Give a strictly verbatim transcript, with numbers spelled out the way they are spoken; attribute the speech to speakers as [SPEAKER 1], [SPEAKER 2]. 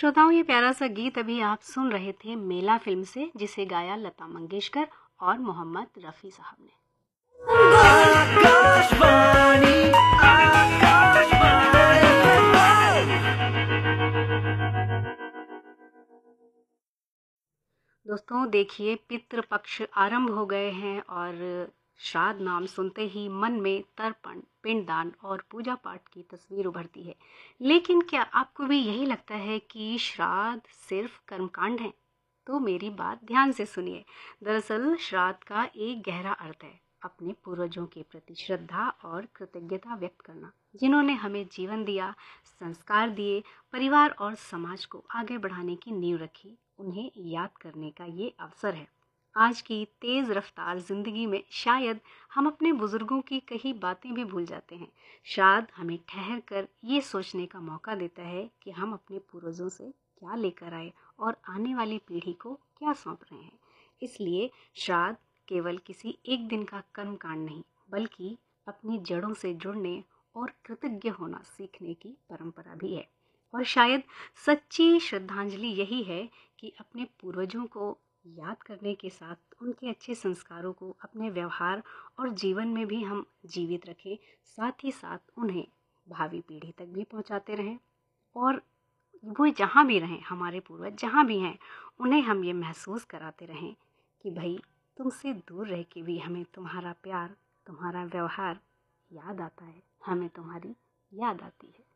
[SPEAKER 1] श्रोताओं, ये प्यारा सा गीत अभी आप सुन रहे थे मेला फिल्म से, जिसे गाया लता मंगेशकर और मोहम्मद रफ़ी साहब ने। आकाशवाणी, आकाशवाणी। दोस्तों देखिए, पितृपक्ष आरंभ हो गए हैं और श्राद्ध नाम सुनते ही मन में तर्पण, पिंडदान और पूजा पाठ की तस्वीर उभरती है। लेकिन क्या आपको भी यही लगता है कि श्राद्ध सिर्फ कर्मकांड है? तो मेरी बात ध्यान से सुनिए। दरअसल श्राद्ध का एक गहरा अर्थ है अपने पूर्वजों के प्रति श्रद्धा और कृतज्ञता व्यक्त करना, जिन्होंने हमें जीवन दिया, संस्कार दिए, परिवार और समाज को आगे बढ़ाने की नींव रखी। उन्हें याद करने का ये अवसर है। आज की तेज रफ्तार जिंदगी में शायद हम अपने बुजुर्गों की कई बातें भी भूल जाते हैं। श्राद्ध हमें ठहर कर ये सोचने का मौका देता है कि हम अपने पूर्वजों से क्या लेकर आए और आने वाली पीढ़ी को क्या सौंप रहे हैं। इसलिए श्राद्ध केवल किसी एक दिन का कर्म कांड नहीं, बल्कि अपनी जड़ों से जुड़ने और कृतज्ञ होना सीखने की परंपरा भी है। और शायद सच्ची श्रद्धांजलि यही है कि अपने पूर्वजों को याद करने के साथ उनके अच्छे संस्कारों को अपने व्यवहार और जीवन में भी हम जीवित रखें, साथ ही साथ उन्हें भावी पीढ़ी तक भी पहुंचाते रहें। और वो जहाँ भी रहें, हमारे पूर्वज जहाँ भी हैं, उन्हें हम ये महसूस कराते रहें कि भाई, तुमसे दूर रह के भी हमें तुम्हारा प्यार, तुम्हारा व्यवहार याद आता है, हमें तुम्हारी याद आती है।